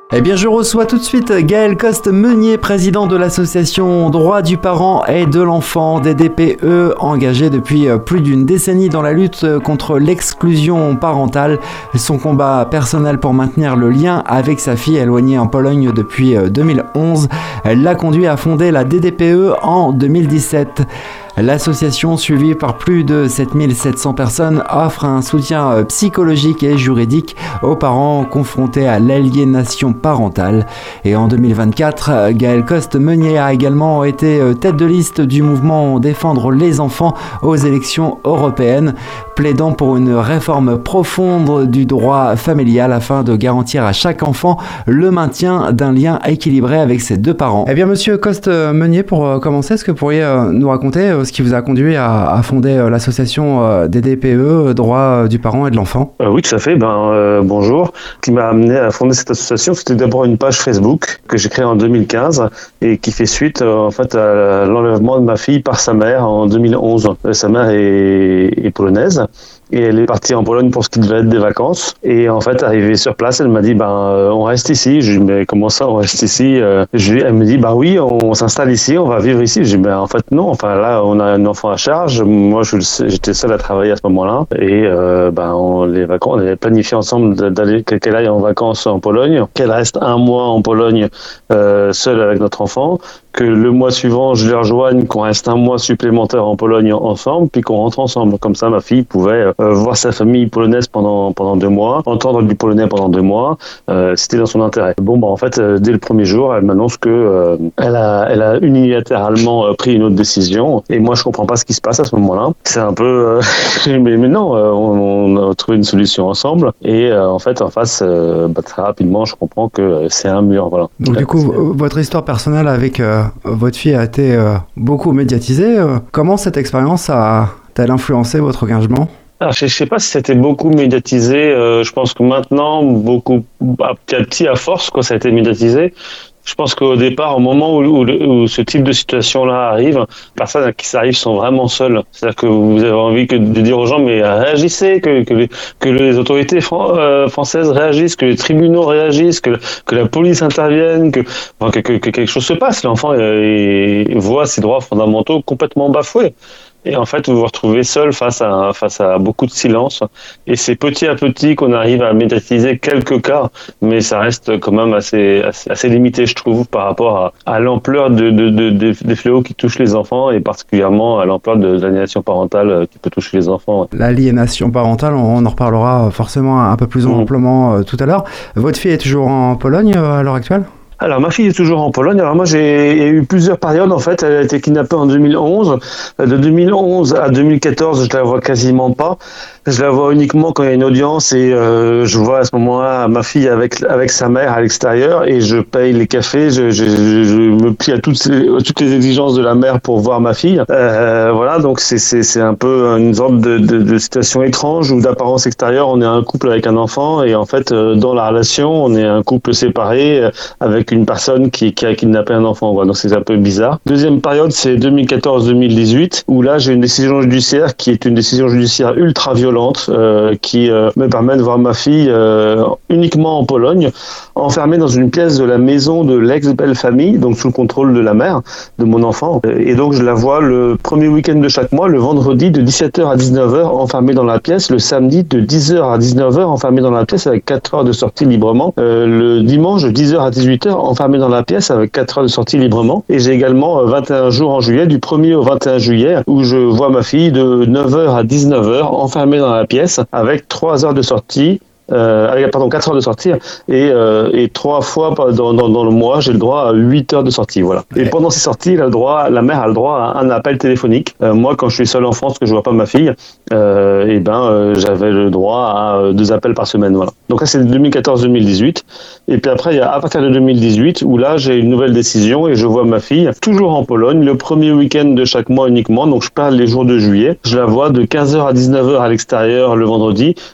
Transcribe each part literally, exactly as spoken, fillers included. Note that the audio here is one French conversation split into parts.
Eh bien, je reçois tout de suite Gaël Coste-Meunier, président de l'association Droits du parent et de l'enfant, D D P E, engagé depuis plus d'une décennie dans la lutte contre l'exclusion parentale. Son combat personnel pour maintenir le lien avec sa fille éloignée en Pologne depuis deux mille onze l'a conduit à fonder la D D P E en deux mille dix-sept. L'association, suivie par plus de sept mille sept cents personnes, offre un soutien psychologique et juridique aux parents confrontés à l'aliénation parentale. Et en deux mille vingt-quatre, Gaël Coste-Meunier a également été tête de liste du mouvement Défendre les enfants aux élections européennes, plaidant pour une réforme profonde du droit familial afin de garantir à chaque enfant le maintien d'un lien équilibré avec ses deux parents. Eh bien, monsieur Coste-Meunier, pour commencer, est-ce que vous pourriez nous raconter ce qui vous a conduit à, à fonder l'association D D P E, Droits du parent et de l'enfant? euh, Oui, tout à fait. Ben, euh, bonjour. Ce qui m'a amené à fonder cette association, c'était d'abord une page Facebook que j'ai créée en deux mille quinze et qui fait suite euh, en fait, à l'enlèvement de ma fille par sa mère en deux mille onze. Euh, sa mère est, est polonaise. Et elle est partie en Pologne pour ce qui devait être des vacances. Et en fait, arrivée sur place, elle m'a dit, ben, euh, on reste ici. Je lui ai dit, mais comment ça, on reste ici? euh, je lui, Elle me dit, ben oui, on, on s'installe ici, on va vivre ici. J'ai dit, ben en fait, non. Enfin, là, on a un enfant à charge. Moi, je, j'étais seul à travailler à ce moment-là. Et euh, ben, on, les vacances, on avait planifié ensemble d'aller, qu'elle aille en vacances en Pologne, qu'elle reste un mois en Pologne euh, seule avec notre enfant, que le mois suivant, je les rejoigne, qu'on reste un mois supplémentaire en Pologne ensemble, puis qu'on rentre ensemble. Comme ça, ma fille pouvait euh, voir sa famille polonaise pendant pendant deux mois, entendre du polonais pendant deux mois. Euh, c'était dans son intérêt. Bon, bah en fait, euh, dès le premier jour, elle m'annonce que euh, elle a elle a unilatéralement euh, pris une autre décision. Et moi, je comprends pas ce qui se passe à ce moment-là. C'est un peu, euh, mais mais non, euh, on, on a trouvé une solution ensemble. Et euh, en fait, en face, euh, bah, très rapidement, je comprends que euh, c'est un mur. Voilà. Donc du coup, c'est... votre histoire personnelle avec euh, votre fille a été euh, beaucoup médiatisée. Euh, comment cette expérience a-t-elle influencé votre engagement? Alors, je ne sais pas si c'était beaucoup médiatisé. Euh, je pense que maintenant, beaucoup, petit à petit, à force, quoi, ça a été médiatisé. Je pense qu'au départ, au moment où, où, où ce type de situation-là arrive, les personnes qui s'arrivent sont vraiment seules. C'est-à-dire que vous avez envie que de dire aux gens, mais réagissez, que, que, les, que les autorités fran- euh, françaises réagissent, que les tribunaux réagissent, que, que la police intervienne, que, enfin, que, que, que quelque chose se passe. L'enfant euh, il voit ses droits fondamentaux complètement bafoués. Et en fait, vous vous retrouvez seul face à, face à beaucoup de silence. Et c'est petit à petit qu'on arrive à médiatiser quelques cas, mais ça reste quand même assez, assez, assez limité, je trouve, par rapport à, à l'ampleur de, de, de, de, des fléaux qui touchent les enfants et particulièrement à l'ampleur de l'aliénation parentale qui peut toucher les enfants. L'aliénation parentale, on en reparlera forcément un peu plus amplement mmh. tout à l'heure. Votre fille est toujours en Pologne à l'heure actuelle ? Alors, ma fille est toujours en Pologne. Alors, moi, j'ai eu plusieurs périodes, en fait. Elle a été kidnappée en deux mille onze. De deux mille onze à deux mille quatorze, je la vois quasiment pas. Je la vois uniquement quand il y a une audience et euh, je vois à ce moment-là ma fille avec avec sa mère à l'extérieur et je paye les cafés. Je, je, je, je me plie à toutes, ces, toutes les exigences de la mère pour voir ma fille. Euh, voilà, donc c'est c'est c'est un peu une sorte de, de, de situation étrange où d'apparence extérieure, on est un couple avec un enfant et en fait, dans la relation, on est un couple séparé avec une personne qui, qui a kidnappé un enfant. Voilà, donc c'est un peu bizarre. Deuxième période, c'est deux mille quatorze deux mille dix-huit où là, j'ai une décision judiciaire qui est une décision judiciaire ultra violente. Euh, qui euh, me permet de voir ma fille euh, uniquement en Pologne, enfermée dans une pièce de la maison de l'ex-belle-famille, donc sous le contrôle de la mère de mon enfant. Et donc je la vois le premier week-end de chaque mois, le vendredi de dix-sept heures à dix-neuf heures, enfermée dans la pièce, le samedi de dix heures à dix-neuf heures, enfermée dans la pièce avec quatre heures de sortie librement, euh, le dimanche de dix heures à dix-huit heures, enfermée dans la pièce avec quatre heures de sortie librement. Et j'ai également euh, vingt et un jours en juillet, du premier au vingt et un juillet, où je vois ma fille de neuf heures à dix-neuf heures, enfermée dans la pièce avec trois heures de sortie, euh, avec, pardon, quatre heures de sortie et, euh, et trois fois dans, dans, dans le mois, j'ai le droit à huit heures de sortie, voilà. Et pendant ces sorties, elle a le droit, la mère a le droit à un appel téléphonique. Euh, moi, quand je suis seul en France, que je vois pas ma fille, euh, et ben, euh, j'avais le droit à euh, deux appels par semaine, voilà. Donc là, c'est deux mille quatorze deux mille dix-huit. Et puis après, il y a à partir de deux mille dix-huit où là, j'ai une nouvelle décision et je vois ma fille toujours en Pologne, le premier week-end de chaque mois uniquement. Donc je parle les jours de juillet. Je la vois de quinze heures à dix-neuf heures à l'extérieur le vendredi,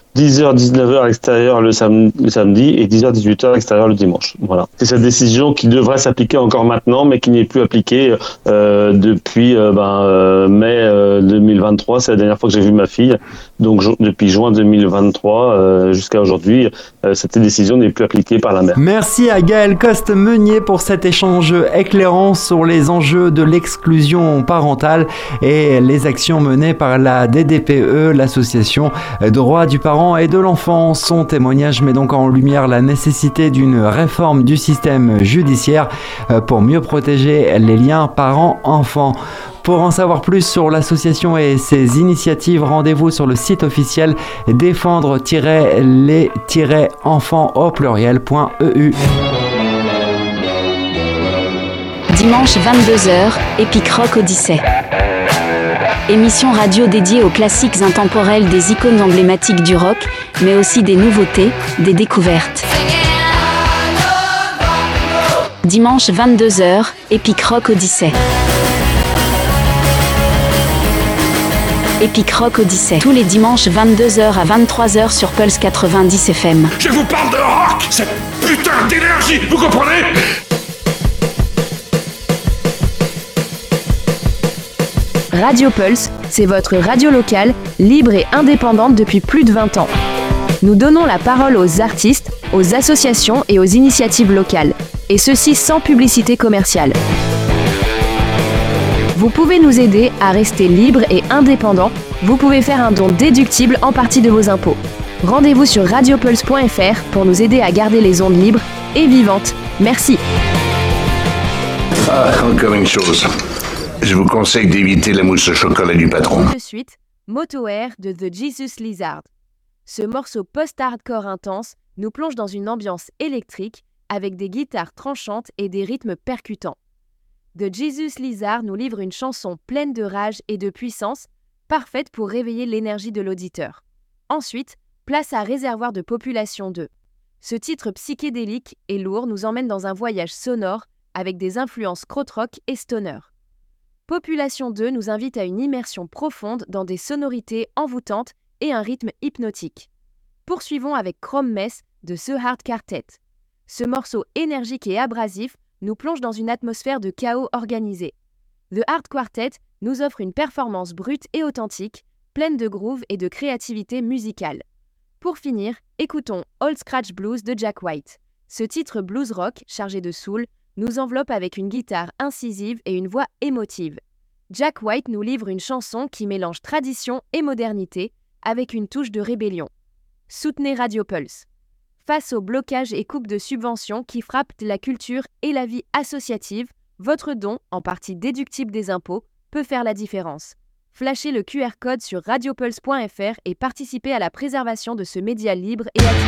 dix heures dix-neuf heures à l'extérieur le, sam- le samedi et dix heures dix-huit heures à l'extérieur le dimanche. Voilà. C'est cette décision qui devrait s'appliquer encore maintenant, mais qui n'est plus appliquée euh, depuis euh, ben, euh, mai euh, deux mille vingt-trois. C'est la dernière fois que j'ai vu ma fille. Donc jo- depuis juin deux mille vingt-trois euh, jusqu'à aujourd'hui, euh, cette décision n'est plus appliquée par la mère. Merci à Gaël Coste-Meunier pour cet échange éclairant sur les enjeux de l'exclusion parentale et les actions menées par la D D P E, l'association Droit du parent et de l'enfant. Son témoignage met donc en lumière la nécessité d'une réforme du système judiciaire pour mieux protéger les liens parents-enfants. Pour en savoir plus sur l'association et ses initiatives, rendez-vous sur le site officiel défendre-les-enfants au pluriel.eu. Dimanche vingt-deux heures, Epic Rock Odyssey. Émission radio dédiée aux classiques intemporels des icônes emblématiques du rock, mais aussi des nouveautés, des découvertes. Dimanche vingt-deux heures, Epic Rock Odyssey. Epic Rock Odyssey, tous les dimanches vingt-deux heures à vingt-trois heures sur Pulse quatre-vingt-dix F M. Je vous parle de rock, cette putain d'énergie, vous comprenez ? Radio Pulse, c'est votre radio locale, libre et indépendante depuis plus de vingt ans. Nous donnons la parole aux artistes, aux associations et aux initiatives locales, et ceci sans publicité commerciale. Vous pouvez nous aider à rester libre et indépendant. Vous pouvez faire un don déductible en partie de vos impôts. Rendez-vous sur radiopulse point f r pour nous aider à garder les ondes libres et vivantes. Merci. Ah, encore une chose. Je vous conseille d'éviter la mousse au chocolat du patron. De suite, Moto Air de The Jesus Lizard. Ce morceau post-hardcore intense nous plonge dans une ambiance électrique avec des guitares tranchantes et des rythmes percutants. The Jesus Lizard nous livre une chanson pleine de rage et de puissance, parfaite pour réveiller l'énergie de l'auditeur. Ensuite, place à Réservoir de Population deux. Ce titre psychédélique et lourd nous emmène dans un voyage sonore avec des influences krautrock et stoner. Population deux nous invite à une immersion profonde dans des sonorités envoûtantes et un rythme hypnotique. Poursuivons avec Chrome Mess de The Heart Quartet. Ce morceau énergique et abrasif nous plonge dans une atmosphère de chaos organisé. The Heart Quartet nous offre une performance brute et authentique, pleine de groove et de créativité musicale. Pour finir, écoutons Old Scratch Blues de Jack White. Ce titre blues rock, chargé de soul, nous enveloppe avec une guitare incisive et une voix émotive. Jack White nous livre une chanson qui mélange tradition et modernité, avec une touche de rébellion. Soutenez Radio Pulse. Face aux blocages et coupes de subventions qui frappent la culture et la vie associative, votre don, en partie déductible des impôts, peut faire la différence. Flashez le Q R code sur radiopulse point f r et participez à la préservation de ce média libre et actif.